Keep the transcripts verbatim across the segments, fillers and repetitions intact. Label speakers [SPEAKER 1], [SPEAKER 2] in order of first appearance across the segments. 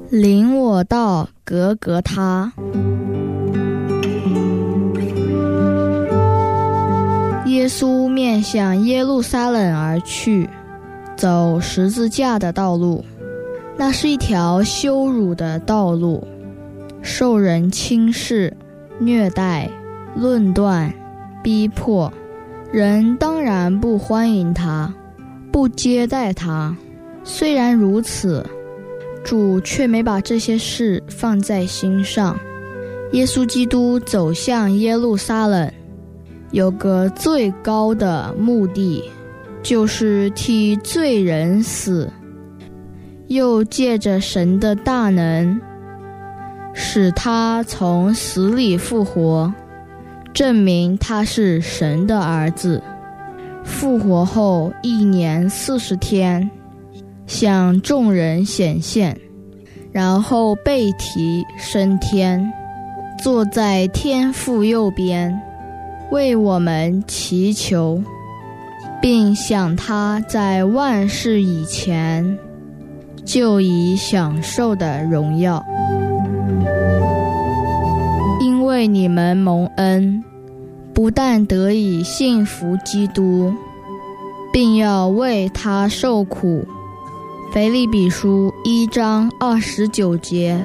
[SPEAKER 1] 领我到革革他。耶稣面向耶路撒冷而去，走十字架的道路。那是一条羞辱的道路，受人轻视、虐待、论断、逼迫。人当然不欢迎他，不接待他。虽然如此，主却没把这些事放在心上。耶稣基督走向耶路撒冷，有个最高的目的，就是替罪人死，又借着神的大能，使他从死里复活，证明他是神的儿子。复活后一年四十天，向众人显现，然后被提升天，坐在天父右边，为我们祈求，并向他在万事以前就已享受的荣耀。因为你们蒙恩，不但得以信服基督，并要为他受苦。腓立比书一章二十九节。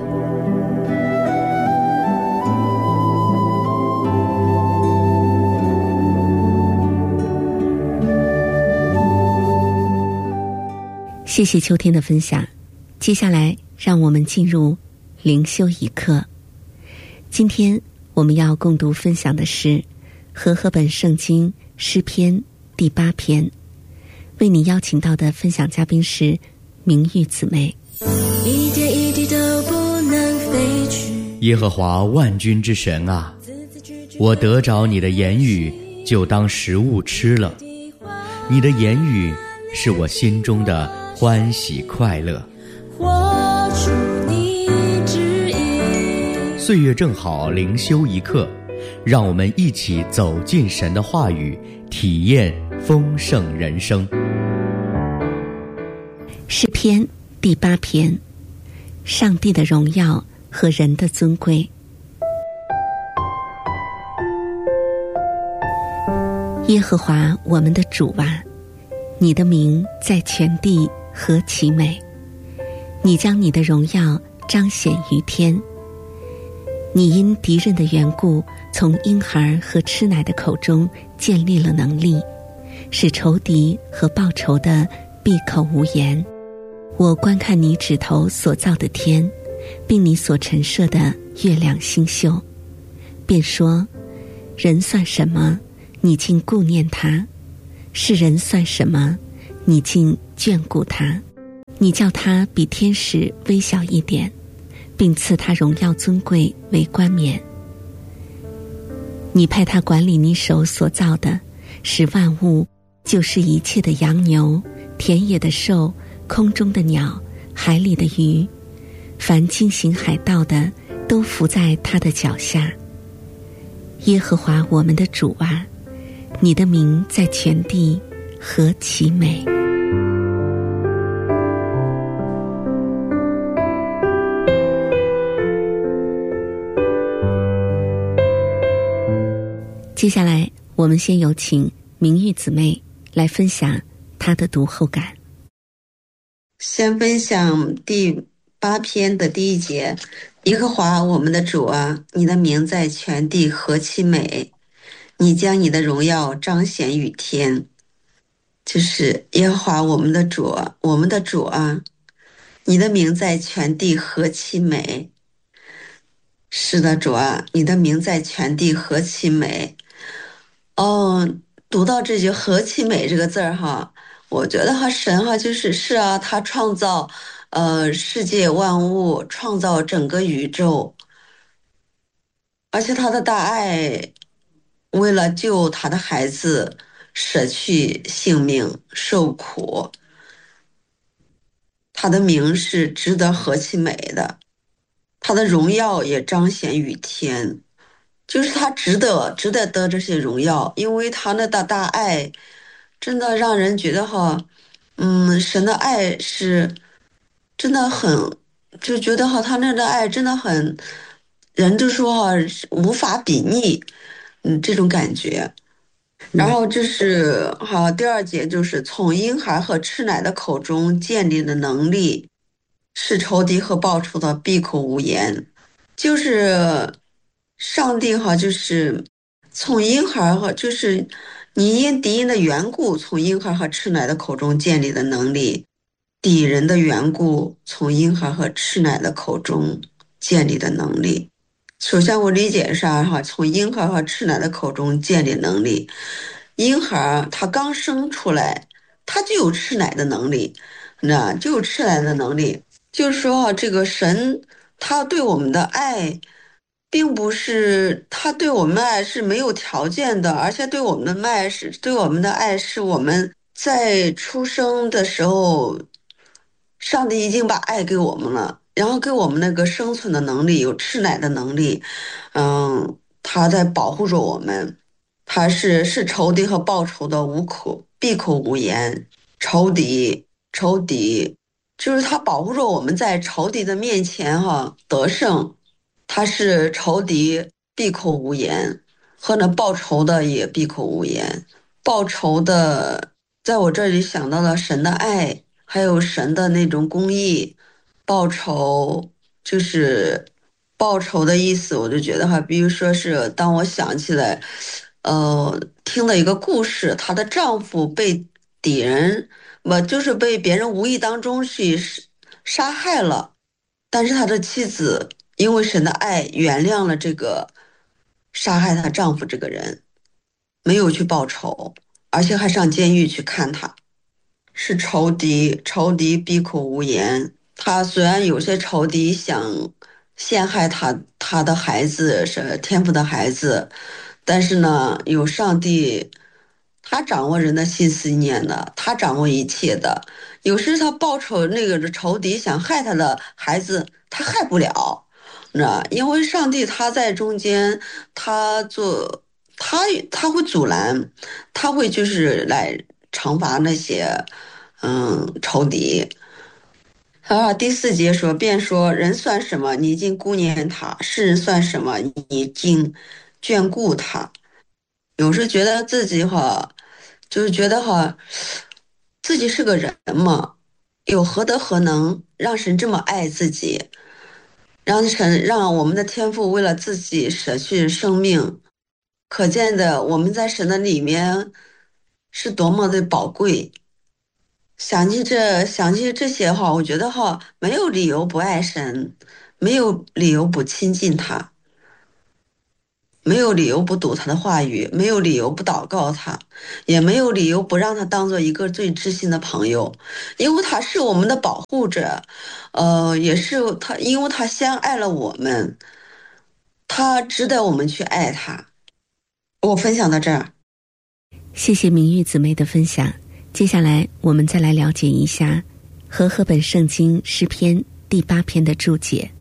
[SPEAKER 2] 谢谢秋天的分享，接下来让我们进入灵修一课。今天我们要共读分享的是和合本圣经诗篇第八篇，为你邀请到的分享嘉宾是明玉姊妹。
[SPEAKER 3] 一点一滴都不能飞去。
[SPEAKER 4] 耶和华万军之神啊，我得着你的言语，就当食物吃了。你的言语是我心中的欢喜快乐。
[SPEAKER 3] 活出你旨意。
[SPEAKER 4] 岁月正好，灵修一刻，让我们一起走进神的话语，体验丰盛人生。
[SPEAKER 2] 诗篇第八篇，上帝的荣耀和人的尊贵。耶和华我们的主啊，你的名在全地何其美！你将你的荣耀彰显于天。你因敌人的缘故，从婴孩和吃奶的口中建立了能力，使仇敌和报仇的闭口无言。我观看你指头所造的天，并你所陈设的月亮星宿，便说：人算什么，你竟顾念他；世人算什么，你竟眷顾他。你叫他比天使微小一点，并赐他荣耀尊贵为冠冕。你派他管理你手所造的，使万物，就是一切的羊牛、田野的兽、空中的鸟、海里的鱼，凡经行海道的，都伏在他的脚下。耶和华我们的主啊，你的名在全地何其美！接下来我们先有请明玉姊妹来分享她的读后感。
[SPEAKER 5] 先分享第八篇的第一节。耶和华我们的主啊，你的名在全地何其美！你将你的荣耀彰显于天。就是耶和华我们的主啊，我们的主啊，你的名在全地何其美！是的，主啊，你的名在全地何其美！哦，读到这句何其美这个字儿哈，我觉得哈神哈就是是啊，他创造呃世界万物，创造整个宇宙，而且他的大爱，为了救他的孩子舍去性命受苦，他的名是值得何其美的，他的荣耀也彰显于天。就是他值得值得得这些荣耀，因为他那大大爱真的让人觉得哈，嗯，神的爱是真的很就觉得哈，他那个爱真的很，人就说哈无法比拟，嗯，这种感觉。然后这是好，第二节就是从婴孩和吃奶的口中建立的能力，是仇敌和报仇的闭口无言。就是上帝哈，就是从婴孩和就是你因敌人的缘故，从婴孩和吃奶的口中建立的能力，敌人的缘故，从婴孩和吃奶的口中建立的能力。首先我理解上哈，从婴孩和吃奶的口中建立能力。婴孩他刚生出来，他就有吃奶的能力，那就有吃奶的能力。就是说啊，这个神他对我们的爱，并不是他对我们的爱是没有条件的，而且对我们的爱是对我们的爱是我们在出生的时候，上帝已经把爱给我们了，然后给我们那个生存的能力，有吃奶的能力，嗯，他在保护着我们。他是是仇敌和报仇的无口闭口无言，仇敌仇敌就是他保护着我们在仇敌的面前哈得胜，他是仇敌闭口无言，和那报仇的也闭口无言。报仇的在我这里想到了神的爱，还有神的那种公义。报仇就是报仇的意思，我就觉得哈，比如说是当我想起来。呃，听了一个故事，她的丈夫被敌人，不就是被别人无意当中去杀害了，但是她的妻子因为神的爱原谅了这个杀害她丈夫这个人，没有去报仇，而且还上监狱去看他。是仇敌，仇敌闭口无言。他虽然有些仇敌想陷害他他的孩子，是天父的孩子。但是呢，有上帝，他掌握人的心思念的，他掌握一切的。有时他报仇，那个仇敌想害他的孩子，他害不了，那因为上帝他在中间，他做他他会阻拦，他会就是来惩罚那些嗯仇敌。啊，第四节说，便说人算什么？你竟顾念他；世人算什么？你竟眷顾他。有时觉得自己哈，就是觉得哈，自己是个人嘛，有何德何能让神这么爱自己，让神让我们的天父为了自己舍去生命，可见的我们在神的里面是多么的宝贵。想起这想起这些哈，我觉得哈，没有理由不爱神，没有理由不亲近他。没有理由不读他的话语，没有理由不祷告他，也没有理由不让他当做一个最知心的朋友，因为他是我们的保护者，呃，也是他，因为他先爱了我们，他值得我们去爱他。我分享到这儿，
[SPEAKER 2] 谢谢明玉姊妹的分享。接下来我们再来了解一下和合本圣经诗篇第八篇的注解。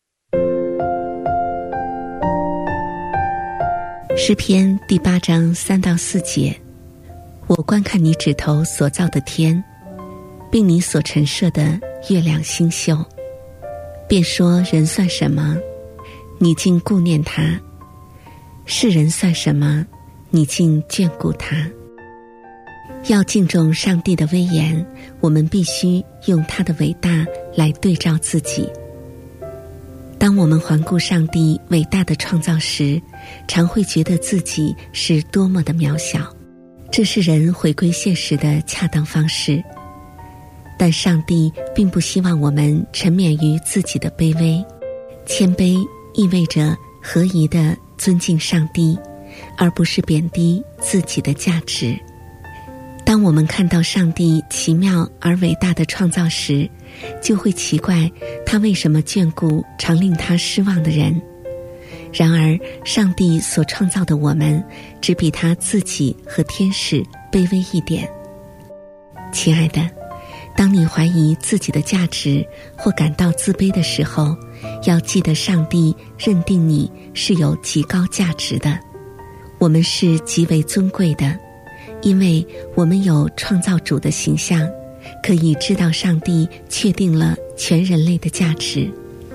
[SPEAKER 2] 诗篇第八章三到四节，我观看你指头所造的天，并你所陈设的月亮星宿，便说人算什么？你竟顾念他；世人算什么？你竟眷顾他。要敬重上帝的威严，我们必须用他的伟大来对照自己。当我们环顾上帝伟大的创造时，常会觉得自己是多么的渺小，这是人回归现实的恰当方式。但上帝并不希望我们沉湎于自己的卑微，谦卑意味着合宜地尊敬上帝，而不是贬低自己的价值。当我们看到上帝奇妙而伟大的创造时，就会奇怪他为什么眷顾常令他失望的人。然而上帝所创造的我们只比他自己和天使卑微一点。亲爱的，当你怀疑自己的价值或感到自卑的时候，要记得上帝认定你是有极高价值的。我们是极为尊贵的，因为我们有创造主的形象，可以知道上帝确定了全人类的价值。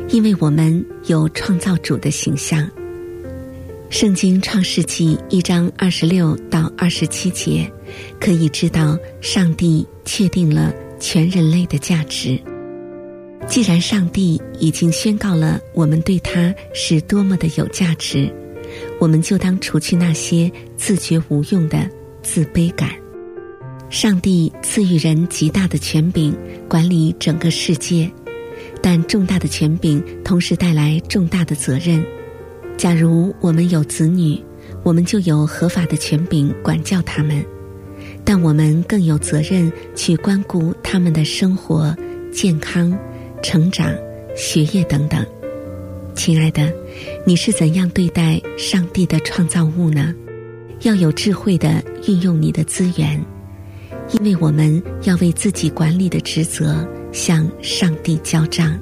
[SPEAKER 2] 因为我们有创造主的形象。圣经创世纪一章二十六到二十七节，可以知道上帝确定了全人类的价值。既然上帝已经宣告了我们对他是多么的有价值，我们就当除去那些自觉无用的自卑感。上帝赐予人极大的权柄，管理整个世界，但重大的权柄同时带来重大的责任。假如我们有子女，我们就有合法的权柄管教他们，但我们更有责任去关顾他们的生活、健康、成长、学业等等。亲爱的，你是怎样对待上帝的创造物呢？要有智慧地运用你的资源，因为我们要为自己管理的职责向上帝交账。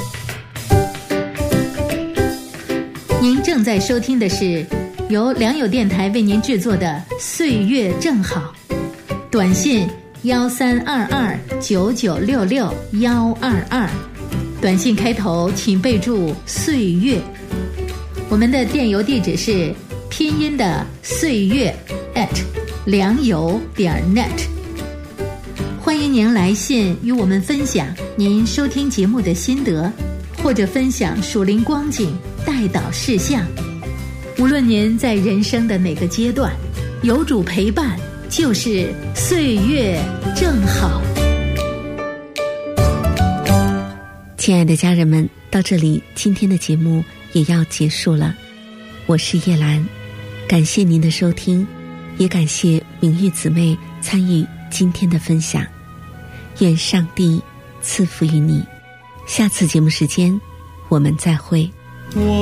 [SPEAKER 6] 您正在收听的是由良友电台为您制作的《岁月正好》，短信幺三二二九九六六幺二二，短信开头请备注岁月。我们的电邮地址是拼音的岁月 at 良友点 net。欢迎您来信与我们分享您收听节目的心得，或者分享属灵光景、代祷事项。无论您在人生的哪个阶段，有主陪伴就是岁月正好。
[SPEAKER 2] 亲爱的家人们，到这里今天的节目也要结束了。我是叶兰，感谢您的收听，也感谢明玉姊妹参与今天的分享。愿上帝赐福于你。下次节目时间我们再会。